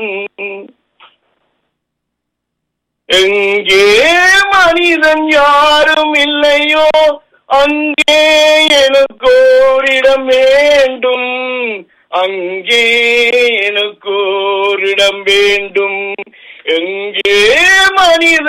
எங்கே மனிதன் யாரும் இல்லையோ அங்கே எனக்கோரிடம் வேண்டும், அங்கே எனக்கோரிடம் வேண்டும். எங்கே மனிதன்